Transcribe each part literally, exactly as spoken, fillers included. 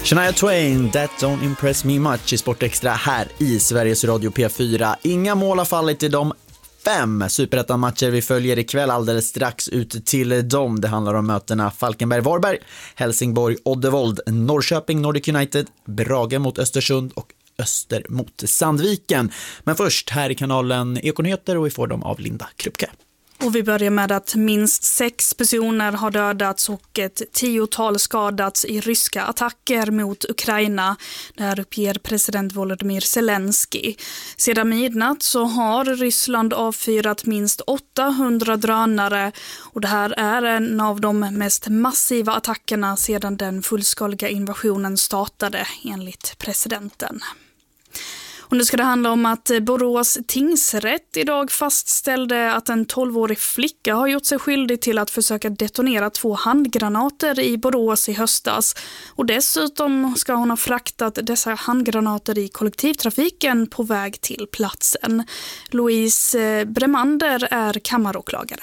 Shania Twain, That Don't Impress Me Much i Sportextra här i Sveriges Radio P fyra. Inga mål har fallit i de fem superettan-matcher vi följer ikväll, alldeles strax ut till dem. Det handlar om mötena Falkenberg-Varberg, Helsingborg, Oddevold, Norrköping, Nordic United, Brage mot Östersund och Öster mot Sandviken. Men först här i kanalen Ekonyheter och vi får dem av Linda Krupke. Och vi börjar med att minst sex personer har dödats och ett tiotal skadats i ryska attacker mot Ukraina. Det här uppger president Volodymyr Zelensky. Sedan midnatt så har Ryssland avfyrat minst åttahundra drönare och det här är en av de mest massiva attackerna sedan den fullskaliga invasionen startade, enligt presidenten. Och nu ska det handla om att Borås tingsrätt idag fastställde att en tolvårig flicka har gjort sig skyldig till att försöka detonera två handgranater i Borås i höstas. Och dessutom ska hon ha fraktat dessa handgranater i kollektivtrafiken på väg till platsen. Louise Bremander är kammaråklagare.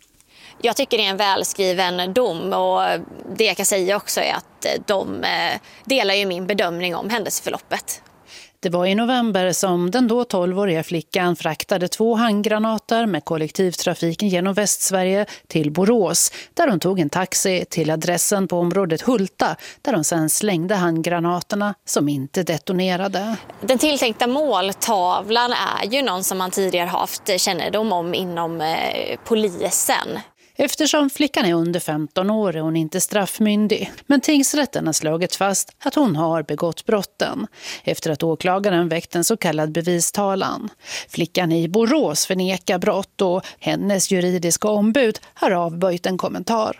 Jag tycker det är en välskriven dom och det jag kan säga också är att de delar ju min bedömning om händelseförloppet. Det var i november som den då tolvåriga flickan fraktade två handgranater med kollektivtrafiken genom Västsverige till Borås, där hon tog en taxi till adressen på området Hulta, där hon sedan slängde handgranaterna som inte detonerade. Den tilltänkta måltavlan är ju någon som man tidigare haft kännedom om inom eh, polisen. Eftersom flickan är under femton år är hon inte straffmyndig. Men tingsrätten har slagit fast att hon har begått brotten. Efter att åklagaren väckt en så kallad bevistalan. Flickan i Borås förnekar brott och hennes juridiska ombud har avböjt en kommentar.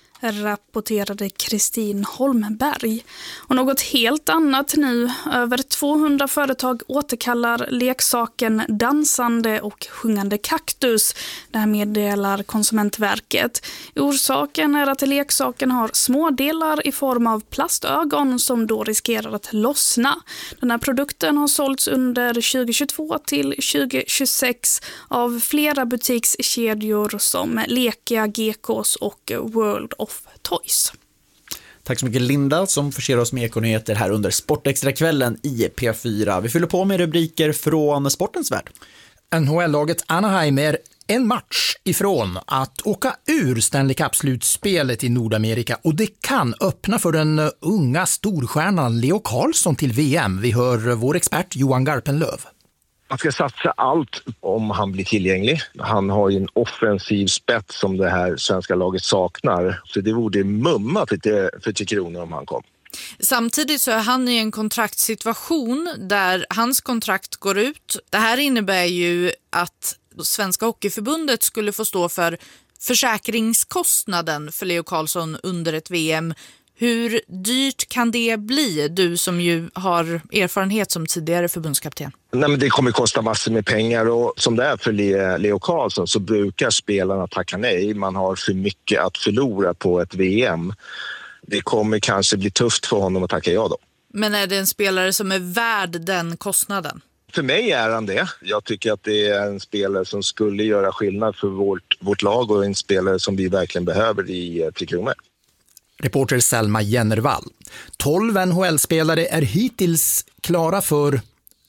Rapporterade Kristin Holmberg. Och något helt annat nu. Över tvåhundra företag återkallar leksaken dansande och sjungande kaktus. Det här meddelar Konsumentverket. Orsaken är att leksaken har små delar i form av plastögon som då riskerar att lossna. Den här produkten har sålts under tjugohundratjugotvå till tjugohundratjugosex av flera butikskedjor som Lekia, Gekås och World of Toys. Tack så mycket Linda som förser oss med ekonyheter här under Sportextra-kvällen i P fyra. Vi fyller på med rubriker från sportens värld. N H L-laget Anaheim är en match ifrån att åka ur Stanley Cup-slutspelet i Nordamerika och det kan öppna för den unga storstjärnan Leo Carlsson till V M. Vi hör vår expert Johan Garpenlöv. Man ska satsa allt om han blir tillgänglig. Han har ju en offensiv spets som det här svenska laget saknar. Så det vore mumma för, för Tre Kronor om han kom. Samtidigt så är han i en kontraktssituation där hans kontrakt går ut. Det här innebär ju att Svenska Hockeyförbundet skulle få stå för försäkringskostnaden för Leo Carlsson under ett V M. Hur dyrt kan det bli, du som ju har erfarenhet som tidigare förbundskapten? Nej, men det kommer kosta massor med pengar och som det är för Leo Carlsson så brukar spelarna tacka nej. Man har för mycket att förlora på ett V M. Det kommer kanske bli tufft för honom att tacka ja då. Men är det en spelare som är värd den kostnaden? För mig är han det. Jag tycker att det är en spelare som skulle göra skillnad för vårt, vårt lag och en spelare som vi verkligen behöver i Tre Kronor. Reporter Selma Jennervall. tolv N H L-spelare är hittills klara för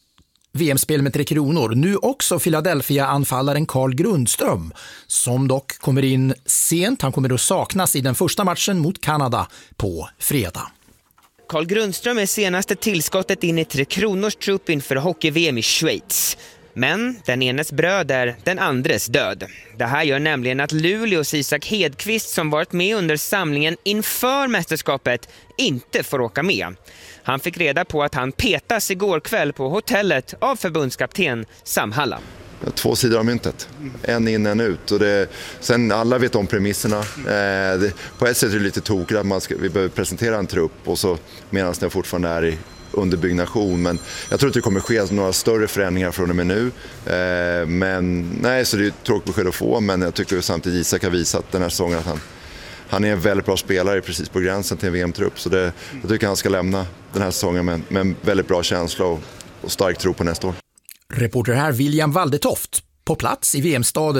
V M-spel med Tre Kronor. Nu också Philadelphia-anfallaren Carl Grundström som dock kommer in sent. Han kommer att saknas i den första matchen mot Kanada på fredag. Carl Grundström är senaste tillskottet in i Tre Kronors trupp inför hockey-V M i Schweiz. Men den enes bröd är den andres död. Det här gör nämligen att Luleås Isak Hedqvist som varit med under samlingen inför mästerskapet inte får åka med. Han fick reda på att han petas igår kväll på hotellet av förbundskapten Sam Hallam. Två sidor av myntet. En in, en ut. Och det, sen alla vet om premisserna. Eh, det, på ett sätt är det lite tokigt att man ska, vi behöver presentera en trupp och så medan den fortfarande är i under byggnation, men jag tror att det kommer ske några större förändringar från och med nu. Eh, men nej, så det är tråkigt besked att få, men jag tycker samtidigt Isak har visat den här säsongen att han, han är en väldigt bra spelare precis på gränsen till en V M-trupp, så det, jag tycker han ska lämna den här säsongen med, med en väldigt bra känsla och, och stark tro på nästa år. Reporter här William Waldetoft på plats i V M-staden